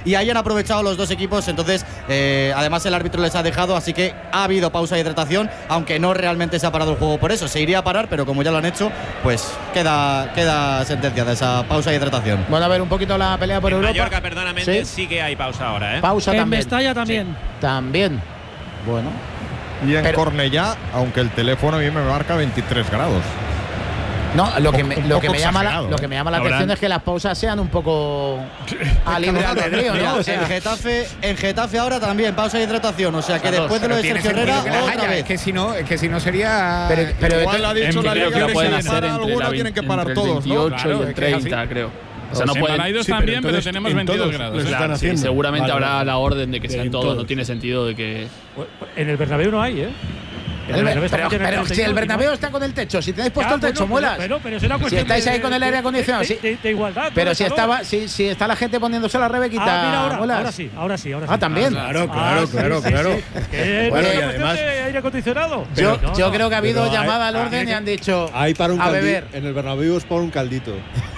y ahí han aprovechado los dos equipos. Entonces, además el árbitro les ha dejado, así que ha habido pausa de hidratación, aunque no realmente se ha parado el juego por eso. Se iría a parar, pero como ya lo han hecho, pues queda sentenciada esa pausa de hidratación. Bueno, a ver un poquito la pelea por Europa. Mallorca, perdóname, sí que hay pausa ahora, ¿eh? Pausa en también. Mestalla también. Sí. También. Bueno. Y en Cornellá, aunque el teléfono a mí me marca 23 grados. No, lo que me llama la atención es que las pausas sean un poco a libre albedrío, ¿no? O sea, en Getafe ahora también pausa de hidratación, o sea que después de lo de Sergio Herrera otra vez. Es que si no sería. Pero igual ha dicho la liga que pueden si hacer para alguna tienen que parar todos, el 28 y el 30, creo. O sea, no pueden. Balaidos también, pero tenemos 22 grados. Claro, sí, seguramente habrá la orden de que sean todos. No tiene sentido de que. En el Bernabéu no hay, ¿eh? Pero si el Bernabéu está con el techo, si tenéis puesto el techo, muelas. Pero si estáis ahí con el aire acondicionado, de igualdad. Pero si está la gente poniéndose la rebequita, ahora sí. Ah, también. Claro. Bueno, y además aire acondicionado. Yo creo que ha habido llamada al orden y han dicho hay para un a beber. En el Bernabéu es por un caldito.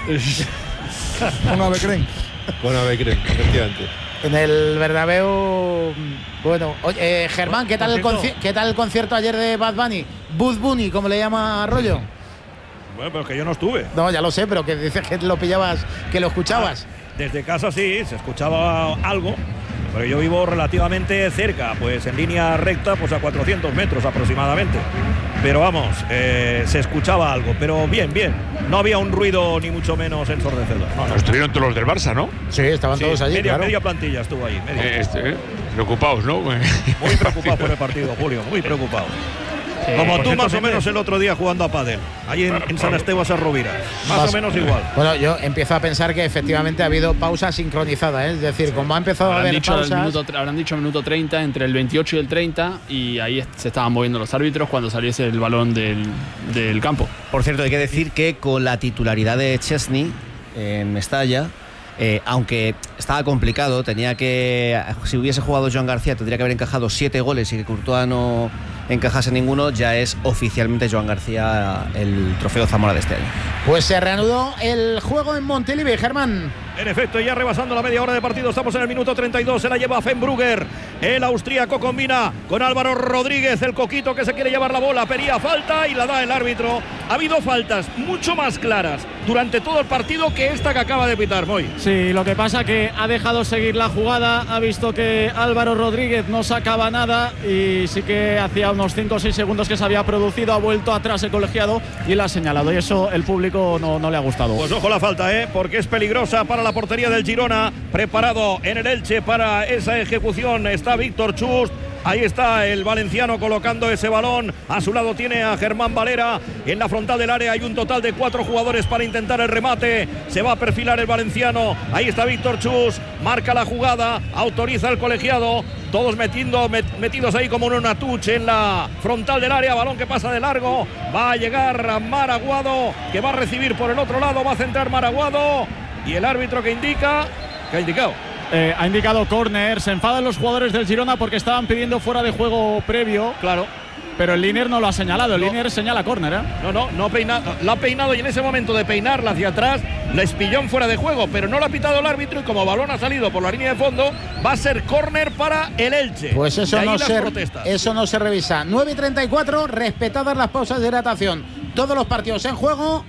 Con Avecren. Con Avecren, efectivamente. En el Bernabéu. Bueno, oye, Germán, ¿qué tal el concierto ayer de Bad Bunny? Bud Bunny, como le llama Rollo. Bueno, pero es que yo no estuve. No, ya lo sé, pero que dices que lo pillabas, que lo escuchabas. Desde casa sí, se escuchaba algo, pero yo vivo relativamente cerca, pues en línea recta, pues a 400 metros aproximadamente. Pero vamos, se escuchaba algo, pero bien. No había un ruido ni mucho menos ensordecedor. No. Estuvieron todos los del Barça, ¿no? Sí, estaban todos allí, media plantilla estuvo ahí. Preocupados, ¿no? Muy preocupados por el partido, Julio, muy preocupados. Como tú más o menos el otro día jugando a pádel, ahí en San Esteban Sarrovira, más o menos igual. Bueno, yo empiezo a pensar que efectivamente ha habido pausa sincronizada, ¿eh? Es decir, como ha empezado a haber pausas… Habrán dicho el minuto 30, entre el 28 y el 30, y ahí se estaban moviendo los árbitros cuando saliese el balón del campo. Por cierto, hay que decir que con la titularidad de Chesney en Mestalla, aunque estaba complicado, si hubiese jugado Joan García tendría que haber encajado 7 goles y que Courtois no encajase ninguno, ya es oficialmente Joan García el trofeo Zamora de este año. Pues se reanudó el juego en Montilivi, Germán. En efecto, ya rebasando la media hora de partido, estamos en el minuto 32, se la lleva Fenbrugger, el austríaco combina con Álvaro Rodríguez, el coquito que se quiere llevar la bola, pedía falta y la da el árbitro. Ha habido faltas mucho más claras durante todo el partido que esta que acaba de pitar, Moy. Sí, lo que pasa que ha dejado seguir la jugada, ha visto que Álvaro Rodríguez no sacaba nada y sí que hacía unos 5 o 6 segundos que se había producido, ha vuelto atrás el colegiado y la ha señalado, y eso el público no le ha gustado. Pues ojo la falta, porque es peligrosa para la portería del Girona. Preparado en el Elche para esa ejecución está Víctor Chust. Ahí está el valenciano colocando ese balón. A su lado tiene a Germán Valera. En la frontal del área hay un total de 4 jugadores para intentar el remate. Se va a perfilar el valenciano. Ahí está Víctor Chus. Marca la jugada. Autoriza el colegiado. Todos metidos ahí como en una touch en la frontal del área. Balón que pasa de largo. Va a llegar Maraguado, que va a recibir por el otro lado. Va a centrar Maraguado. Y el árbitro que indica… ¿Qué ha indicado? Ha indicado córner. Se enfadan los jugadores del Girona porque estaban pidiendo fuera de juego previo. Claro. Pero el Linier no lo ha señalado. El Linier señala córner, ¿eh? La ha peinado, y en ese momento de peinarla hacia atrás les pilló en fuera de juego, pero no lo ha pitado el árbitro, y como balón ha salido por la línea de fondo, va a ser córner para el Elche. Pues eso no se revisa. 9:34, respetadas las pausas de hidratación. Todos los partidos en juego.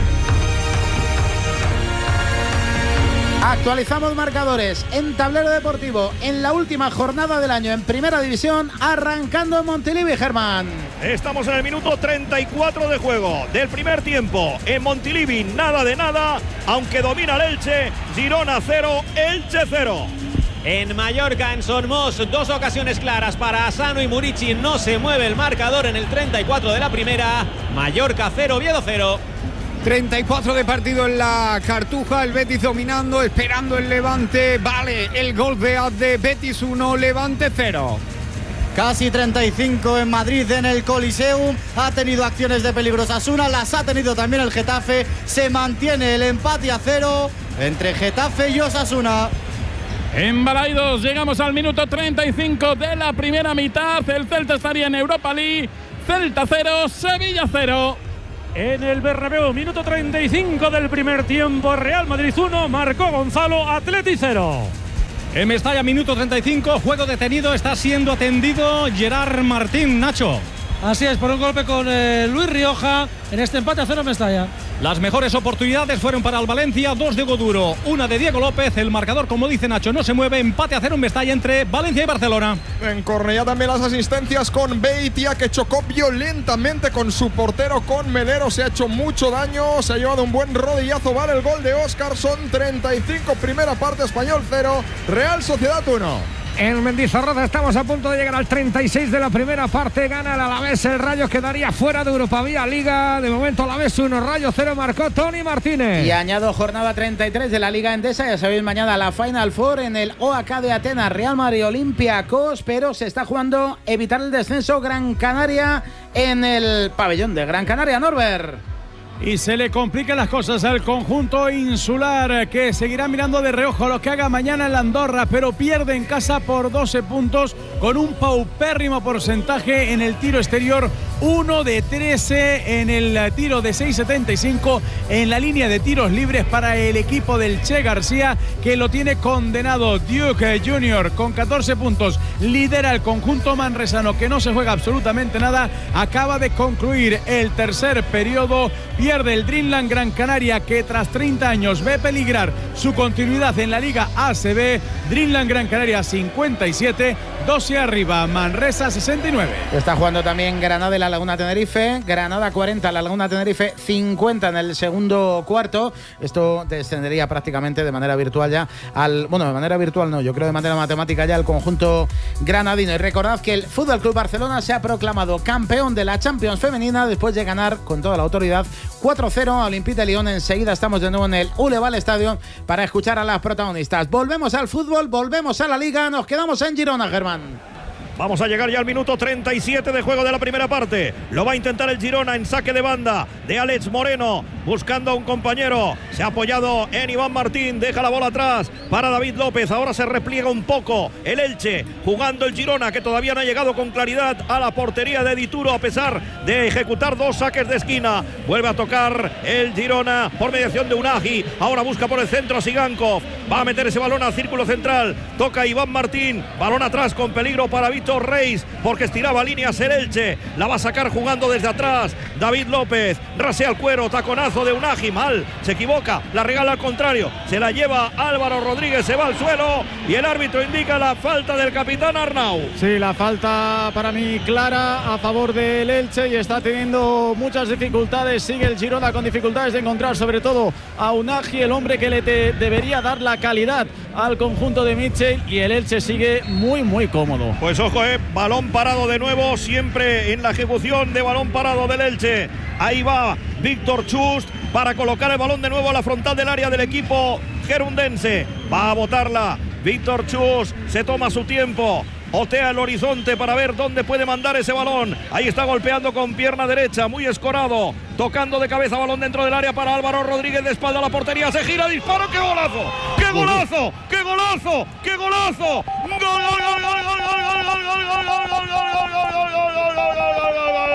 Actualizamos marcadores en Tablero Deportivo en la última jornada del año en Primera División, arrancando en Montilivi, Germán. Estamos en el minuto 34 de juego del primer tiempo. En Montilivi, nada de nada, aunque domina el Elche. Girona 0, Elche 0. En Mallorca, en Sormós, 2 ocasiones claras para Asano y Murici. No se mueve el marcador en el 34 de la primera. Mallorca 0, Oviedo 0. 34 de partido en la Cartuja, el Betis dominando, esperando el Levante. Vale, el gol de Betis 1, Levante 0. Casi 35 en Madrid, en el Coliseum. Ha tenido acciones de peligro Osasuna, las ha tenido también el Getafe. Se mantiene el empate a 0 entre Getafe y Osasuna. En Balaidos llegamos al minuto 35 de la primera mitad. El Celta estaría en Europa League. Celta 0, Sevilla 0. En el Bernabéu, minuto 35 del primer tiempo, Real Madrid 1, marcó Gonzalo, Atleti 0. En Mestalla, minuto 35, juego detenido, está siendo atendido Gerard Martín. Nacho. Así es, por un golpe con Luis Rioja en este empate a 0 en Mestalla. Las mejores oportunidades fueron para el Valencia, 2 de Goduro, 1 de Diego López. El marcador, como dice Nacho, no se mueve. Empate a 0 en Mestalla entre Valencia y Barcelona. En Cornellá también las asistencias con Beitia, que chocó violentamente con su portero, con Melero. Se ha hecho mucho daño, se ha llevado un buen rodillazo. Vale el gol de Óscar, son 35, primera parte, Español 0, Real Sociedad 1. En Mendizorroza estamos a punto de llegar al 36 de la primera parte. Gana el Alavés, el Rayo quedaría fuera de Europa vía Liga. De momento Alavés 1, Rayo 0, marcó Tony Martínez. Y añado jornada 33 de la Liga Endesa. Ya sabéis, mañana la Final Four en el OAK de Atenas, Real Madrid, Olympiacos. Pero se está jugando evitar el descenso Gran Canaria en el pabellón de Gran Canaria, Norbert. Y se le complican las cosas al conjunto insular, que seguirá mirando de reojo lo que haga mañana en la Andorra, pero pierde en casa por 12 puntos con un paupérrimo porcentaje en el tiro exterior, 1 de 13 en el tiro de 6,75 en la línea de tiros libres para el equipo del Che García, que lo tiene condenado. Duke Junior con 14 puntos lidera el conjunto manresano, que no se juega absolutamente nada. Acaba de concluir el tercer periodo. Pierde el Dreamland Gran Canaria, que tras 30 años ve peligrar su continuidad en la Liga ACB. Dreamland Gran Canaria 57, 12 arriba, Manresa 69. Está jugando también Granada y la Laguna Tenerife. Granada 40, la Laguna Tenerife 50 en el segundo cuarto. Esto descendería prácticamente de manera virtual ya al... Bueno, de manera virtual no, yo creo de manera matemática ya al conjunto granadino. Y recordad que el Fútbol Club Barcelona se ha proclamado campeón de la Champions femenina después de ganar con toda la autoridad 4-0 a Olympique de Lyon. Enseguida estamos de nuevo en el Uleval Stadium para escuchar a las protagonistas. Volvemos al fútbol, volvemos a la Liga, nos quedamos en Girona, Germán. Vamos a llegar ya al minuto 37 de juego de la primera parte. Lo va a intentar el Girona en saque de banda de Alex Moreno, buscando a un compañero. Se ha apoyado en Iván Martín, deja la bola atrás para David López. Ahora se repliega un poco el Elche, jugando el Girona, que todavía no ha llegado con claridad a la portería de Dituro, a pesar de ejecutar 2 saques de esquina. Vuelve a tocar el Girona por mediación de Unagi. Ahora busca por el centro Sigankov. Va a meter ese balón al círculo central. Toca Iván Martín. Balón atrás con peligro para Víctor Reis, porque estiraba líneas el Elche. La va a sacar jugando desde atrás David López. Rasea el cuero, taconazo de Unagi. Mal, se equivoca, la regala al contrario. Se la lleva Álvaro Rodríguez, se va al suelo y el árbitro indica la falta del capitán Arnau. Sí, la falta para mí clara a favor del Elche, y está teniendo muchas dificultades. Sigue el Girona con dificultades de encontrar sobre todo a Unagi, el hombre que le debería dar la calidad al conjunto de Mitchell, y el Elche sigue muy cómodo. Pues ojo, balón parado de nuevo, siempre en la ejecución de balón parado del Elche. Ahí va Víctor Chust para colocar el balón de nuevo a la frontal del área del equipo gerundense. Va a botarla Víctor Chust, se toma su tiempo. Otea el horizonte para ver dónde puede mandar ese balón. Ahí está golpeando con pierna derecha, muy escorado. Tocando de cabeza, balón dentro del área para Álvaro Rodríguez, de espalda a la portería. Se gira, disparo. ¡Qué golazo! ¡Qué golazo! ¡Qué golazo! ¡Qué golazo! ¡Gol, gol, gol, gol, gol, gol, gol, gol, gol, gol, gol, gol, gol, gol, gol, gol, gol, gol, gol!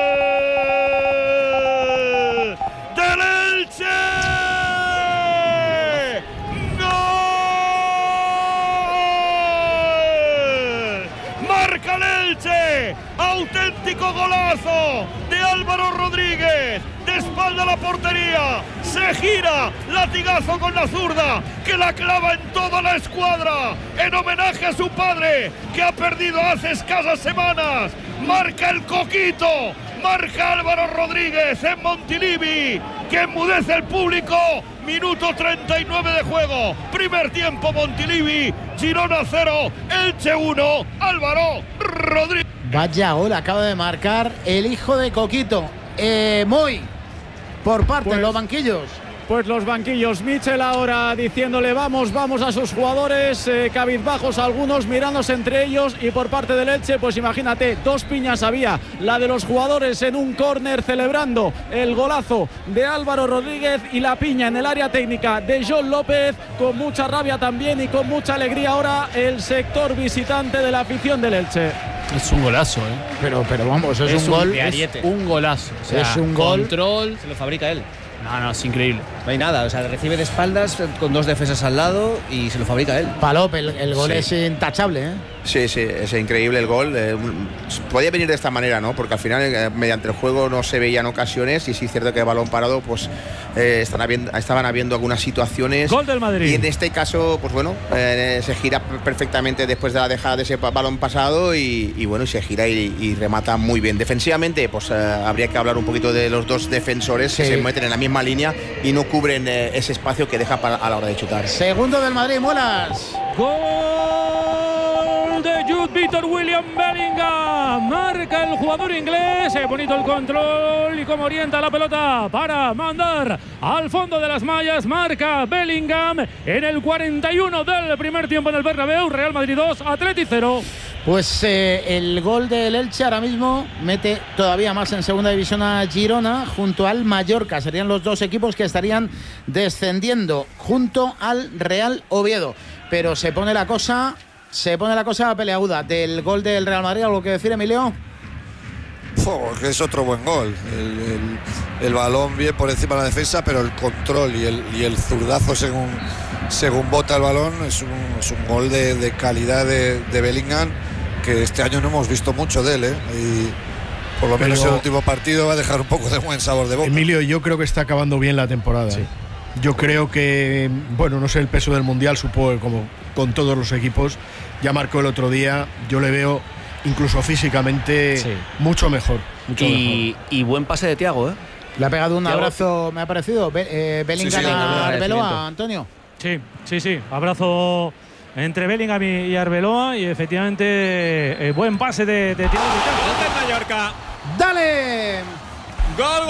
¡Del Elche! ¡Marca el Elche! ¡Auténtico golazo de Álvaro Rodríguez! De espalda a la portería, se gira, latigazo con la zurda, que la clava en toda la escuadra, en homenaje a su padre, que ha perdido hace escasas semanas. Marca el Coquito, marca Álvaro Rodríguez en Montilivi, que enmudece el público. Minuto 39 de juego, primer tiempo Montilivi, Girona 0, Elche 1, Álvaro Rodríguez. Vaya gol acaba de marcar el hijo de Coquito. Muy por parte de los banquillos. Pues los banquillos, Mitchell ahora diciéndole vamos a sus jugadores, cabizbajos algunos, mirándose entre ellos, y por parte del Elche, pues imagínate, 2 piñas había, la de los jugadores en un córner celebrando el golazo de Álvaro Rodríguez, y la piña en el área técnica de John López, con mucha rabia también y con mucha alegría ahora el sector visitante de la afición del Elche. Es un golazo, Pero vamos, es un gol. Es un golazo. O sea, es un gol. Control. Se lo fabrica él. No, es increíble. No hay nada, o sea, recibe de espaldas con 2 defensas al lado y se lo fabrica él. Palop, el gol es intachable, ¿eh? Sí, es increíble el gol. Podía venir de esta manera, ¿no? Porque al final, mediante el juego no se veían ocasiones y sí es cierto que el balón parado, pues estaban habiendo algunas situaciones. Gol del Madrid. Y en este caso, pues bueno, se gira perfectamente después de la dejada de ese balón pasado y bueno, se gira y remata muy bien. Defensivamente, pues habría que hablar un poquito de los dos defensores que se meten en la misma línea y no cubren ese espacio que deja a la hora de chutar. Segundo del Madrid, Muelas. Gol de Jude Victor William Bellingham. Marca el jugador inglés. Bonito el control y cómo orienta la pelota para mandar al fondo de las mallas. Marca Bellingham en el 41 del primer tiempo en el Bernabéu. Real Madrid 2, Atleti 0. Pues el gol del Elche ahora mismo mete todavía más en segunda división a Girona junto al Mallorca. Serían los dos equipos que estarían descendiendo junto al Real Oviedo. Pero se pone la cosa peleaguda. Del gol del Real Madrid, ¿algo que decir, Emilio? Que es otro buen gol. El balón bien por encima de la defensa, pero el control y el zurdazo según bota el balón es un gol de calidad de Bellingham, que este año no hemos visto mucho de él, y por lo menos el último partido va a dejar un poco de buen sabor de boca. Emilio, yo creo que está acabando bien la temporada. Sí. Yo creo que, bueno, no sé el peso del Mundial, supongo que como con todos los equipos, ya marcó el otro día, yo le veo incluso físicamente mucho mejor. Y buen pase de Thiago, ¿eh? Le ha pegado un abrazo, me ha parecido, Bellingham a Arbeloa, Antonio. Sí, abrazo entre Bellingham y Arbeloa y efectivamente buen pase de Thiago. Gol del Mallorca. ¡Dale! Gol.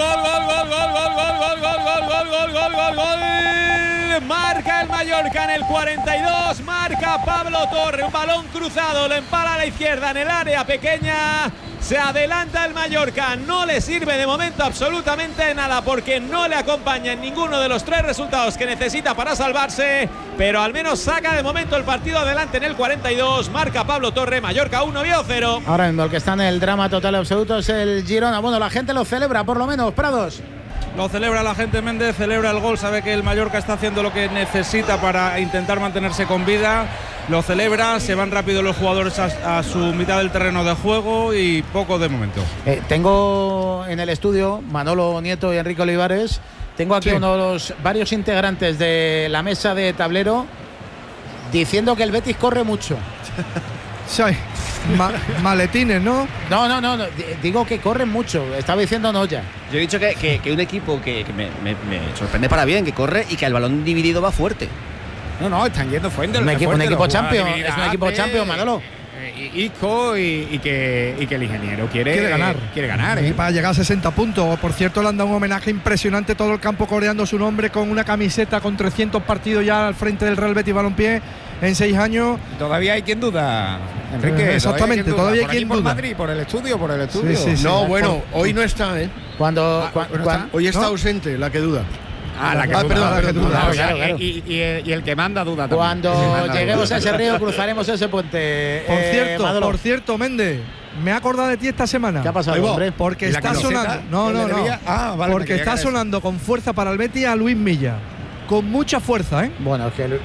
Marca el Mallorca en el 42. Marca Pablo Torre. Un balón cruzado. Lo empala a la izquierda en el área pequeña. Se adelanta el Mallorca. No le sirve de momento absolutamente nada porque no le acompaña en ninguno de los 3 resultados que necesita para salvarse. Pero al menos saca de momento el partido adelante en el 42. Marca Pablo Torre. Mallorca 1, Oviedo 0. Ahora mismo el que está en el drama total y absoluto es el Girona. Bueno, la gente lo celebra por lo menos, Prados. Lo celebra la gente, Méndez, celebra el gol, sabe que el Mallorca está haciendo lo que necesita para intentar mantenerse con vida, lo celebra, se van rápido los jugadores a su mitad del terreno de juego y poco de momento. Tengo en el estudio Manolo Nieto y Enrique Olivares, tengo aquí uno de los varios integrantes de la mesa de tablero diciendo que el Betis corre mucho. Sí. Maletines, ¿no? No, digo que corren mucho. Estaba diciendo Noya. Yo he dicho que un equipo que me sorprende para bien, que corre y que el balón dividido va fuerte. No, están yendo fuerte. Un equipo champion, es un equipo champion, Manolo. Isco y que el ingeniero quiere ganar. Y para llegar a 60 puntos. Por cierto, le han dado un homenaje impresionante, todo el campo coreando su nombre con una camiseta con 300 partidos ya al frente del Real Betis Balompié en 6 años. Todavía hay quien duda, Enrique. Exactamente, todavía hay quien duda. Por Madrid, por el estudio. Sí. No, bueno, hoy no está, ¿eh? Hoy está ausente, la que duda. La que duda. Claro. Y el que manda duda también. Cuando lleguemos a ese río cruzaremos ese puente. Por cierto, Méndez, me he acordado de ti esta semana. ¿Qué ha pasado, hombre? Porque está sonando. No. Porque está sonando con fuerza para el Betis a Luis Milla. Con mucha fuerza, ¿eh? Bueno, es que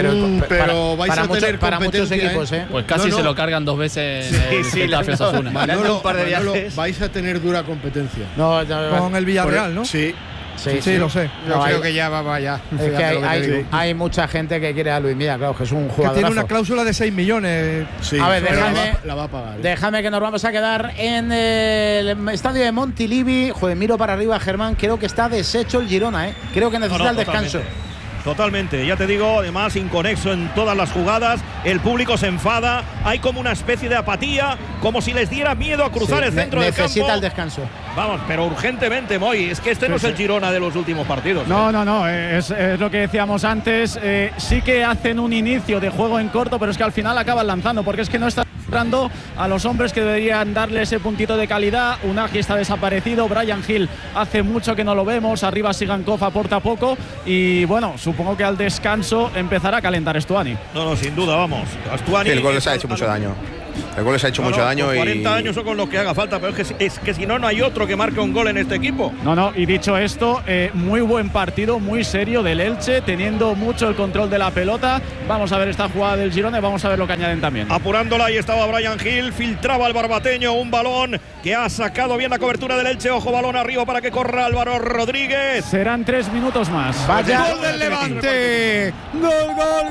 pero vais a tener para muchos equipos, ¿eh? Pues casi se lo cargan 2 veces en la Osasuna. Manolo, vais a tener dura competencia. Con el Villarreal, ¿no? Sí, lo sé. Yo creo que ya va ya. Es que hay mucha gente que quiere a Luis Milla, claro, que es un jugador. Que tiene una cláusula de 6 millones. Sí, a ver, la va a pagar. Déjame que nos vamos a quedar en el estadio de Montilivi. Joder, miro para arriba, Germán. Creo que está deshecho el Girona, ¿eh? Creo que necesita el descanso. Totalmente, ya te digo, además inconexo en todas las jugadas, el público se enfada, hay como una especie de apatía, como si les diera miedo a cruzar el centro del campo. Necesita el descanso. Vamos, pero urgentemente, Moy, es que no es el Girona de los últimos partidos. No, es lo que decíamos antes, sí que hacen un inicio de juego en corto, pero es que al final acaban lanzando, porque es que no están entrando a los hombres que deberían darle ese puntito de calidad. Unagi está desaparecido, Brian Hill hace mucho que no lo vemos, arriba Sigankov aporta poco y bueno, supongo que al descanso empezará a calentar Stuani. No, sin duda, vamos. Stuani, el gol les ha hecho mucho daño. El gol les ha hecho mucho daño. Con 40 y... años o con lo que haga falta, pero es que si no, no hay otro que marque un gol en este equipo. No, y dicho esto, muy buen partido, muy serio del Elche, teniendo mucho el control de la pelota. Vamos a ver esta jugada del Girona y vamos a ver lo que añaden también. Apurándola, ahí estaba Bryan Gil, filtraba el barbateño, un balón que ha sacado bien la cobertura del Elche. Ojo, balón arriba para que corra Álvaro Rodríguez. Serán 3 minutos más. Vaya. Gol del Levante. Gol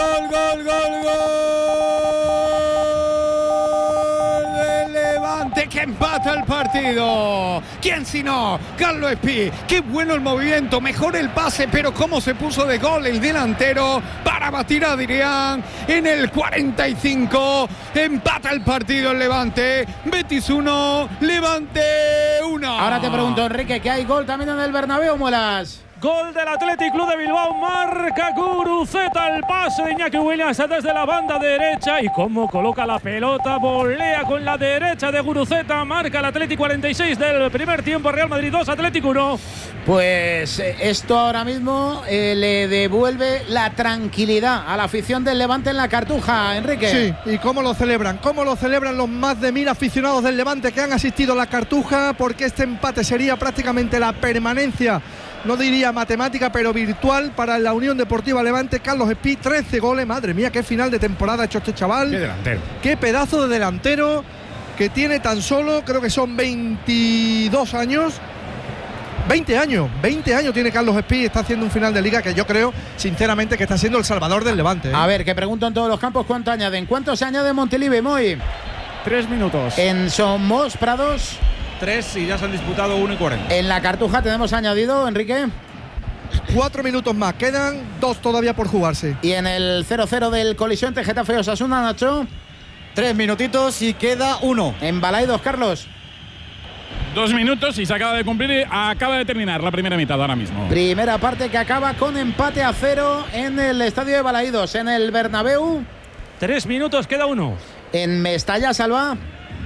del Levante, que empata el partido. ¿Quién si no? Carlos Espí. Qué bueno el movimiento, mejor el pase, pero cómo se puso de gol el delantero para batir a Adrián en el 45. Empata el partido el Levante. Betis 1, Levante 1. Ahora te pregunto, Enrique, ¿que hay gol también en el Bernabéu, Muelas? Gol del Athletic Club de Bilbao, marca Guruceta, el pase de Iñaki Williams desde la banda derecha y cómo coloca la pelota, volea con la derecha de Guruceta, marca el Athletic 46 del primer tiempo, Real Madrid 2, Athletic 1. Pues esto ahora mismo le devuelve la tranquilidad a la afición del Levante en la Cartuja, Enrique. Sí, y cómo lo celebran los más de 1000 aficionados del Levante que han asistido a la Cartuja, porque este empate sería prácticamente la permanencia, no diría matemática, pero virtual para la Unión Deportiva Levante. Carlos Espí, 13 goles, madre mía, qué final de temporada ha hecho este chaval. Qué delantero. Qué pedazo de delantero, que tiene tan solo, creo que son 22 años. 20 años tiene Carlos Espí, está haciendo un final de liga que yo creo, sinceramente, que está siendo el salvador del Levante. A ver, que pregunto en todos los campos cuánto añaden. ¿Cuánto se añade en Montilivi, Moy? 3 minutos. En Somos, Prados. 3 y ya se han disputado 1 y 40. En la Cartuja tenemos añadido, Enrique. 4 minutos más, quedan 2 todavía por jugarse. Y en el 0-0 del colisión de Getafe Osasuna, Nacho. 3 minutitos y queda 1. En Balaidos, Carlos. 2 minutos y se acaba de cumplir, acaba de terminar la primera mitad ahora mismo. Primera parte que acaba con empate a 0 en el estadio de Balaidos. En el Bernabéu. 3 minutos, queda 1. En Mestalla, Salva.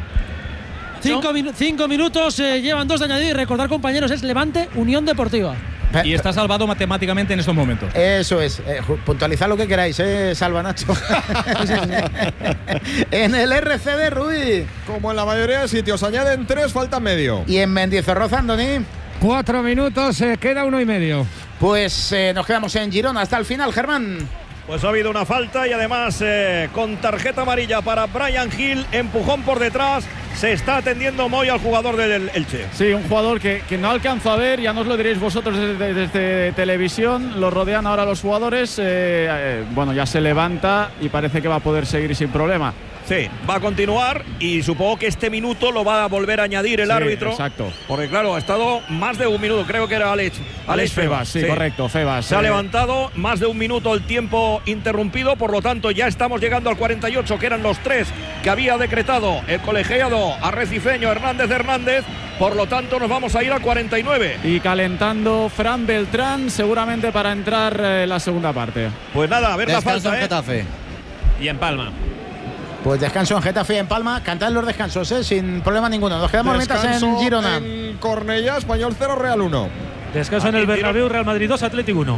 5 minutos, llevan 2 de añadir. Recordar, compañeros, es Levante Unión Deportiva. Y está salvado matemáticamente en estos momentos. Eso es. Puntualizad lo que queráis, Salva, Nacho. En el RCD, Rubí. Como en la mayoría de sitios, añaden 3, falta medio. Y en Mendizorroza, Andoni. 4 minutos, queda 1 y medio. Pues nos quedamos en Girona hasta el final, Germán. Pues ha habido una falta y además con tarjeta amarilla para Bryan Gil, empujón por detrás. Se está atendiendo Moy al jugador del Elche. Sí, un jugador que no alcanzo a ver, ya nos lo diréis vosotros desde televisión. Lo rodean ahora los jugadores. Bueno, ya se levanta y parece que va a poder seguir sin problema. Sí, va a continuar y supongo que este minuto lo va a volver a añadir el árbitro. Exacto. Porque claro, ha estado más de 1 minuto, creo que era Alex Febas, sí, correcto, Febas. Se ha levantado más de 1 minuto el tiempo interrumpido, por lo tanto ya estamos llegando al 48, que eran los 3 que había decretado el colegiado arrecifeño Hernández. Por lo tanto, nos vamos a ir al 49. Y calentando Fran Beltrán, seguramente para entrar la segunda parte. Pues nada, a ver descanso la falta. En Getafe. Y en Palma. Pues descanso en Getafe y en Palma. Cantad los descansos, sin problema ninguno. Nos quedamos mientras en Girona. En Cornellá, Español 0, Real 1. Descanso en el Bernabéu, Real Madrid 2, Athletic 1.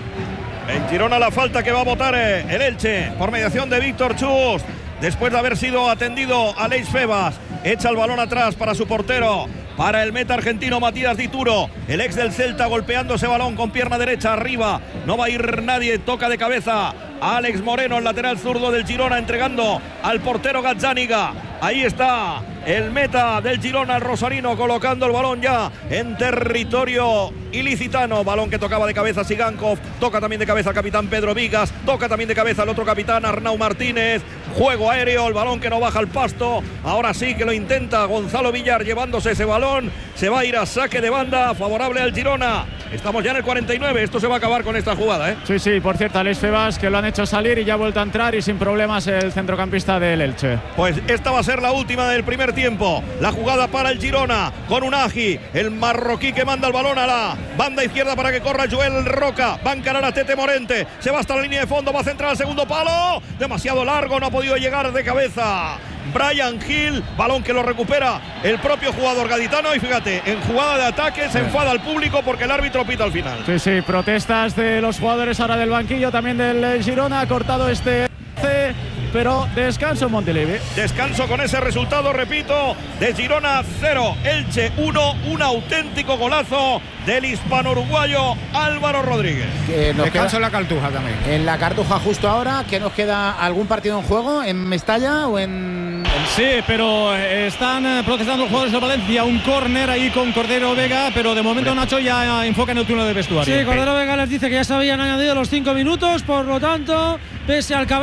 En Girona la falta que va a votar el Elche por mediación de Víctor Chus. Después de haber sido atendido Alex Febas, echa el balón atrás para su portero, para el meta argentino Matías Dituro, el ex del Celta, golpeando ese balón con pierna derecha arriba. No va a ir nadie, toca de cabeza Alex Moreno, el lateral zurdo del Girona, entregando al portero Gazzaniga. Ahí está el meta del Girona, el rosarino, colocando el balón ya en territorio ilicitano. Balón que tocaba de cabeza Sigankov, toca también de cabeza el capitán Pedro Vigas, toca también de cabeza el otro capitán Arnau Martínez. Juego aéreo, el balón que no baja al pasto. Ahora sí que lo intenta Gonzalo Villar llevándose ese balón. Se va a ir a saque de banda favorable al Girona. Estamos ya en el 49, esto se va a acabar con esta jugada, ¿eh? Sí, por cierto, Alex Febas, que lo han hecho salir y ya ha vuelto a entrar y sin problemas el centrocampista del Elche. Pues esta va a ser la última del primer tiempo. La jugada para el Girona con Unagi, el marroquí que manda el balón a la banda izquierda para que corra Joel Roca. Va a encarar a Tete Morente, se va hasta la línea de fondo, va a centrar al segundo palo. Demasiado largo, no ha podido llegar de cabeza Bryan Gil, balón que lo recupera el propio jugador gaditano. Y fíjate, en jugada de ataque se enfada al público porque el árbitro pita al final. Sí, protestas de los jugadores ahora del banquillo, también del Girona. Ha cortado este pero descanso en Montilivi. Descanso con ese resultado, repito, de Girona 0, Elche 1, un auténtico golazo del hispano-uruguayo Álvaro Rodríguez. Descanso en la Cartuja también. En la Cartuja justo ahora, ¿que nos queda algún partido en juego? ¿En Mestalla o en...? Sí, pero están procesando los jugadores de Valencia un córner ahí con Cordero Vega, pero de momento Nacho ya enfoca en el túnel de vestuario. Sí, Cordero Vega les dice que ya se habían añadido los 5 minutos, por lo tanto, pese al cabrón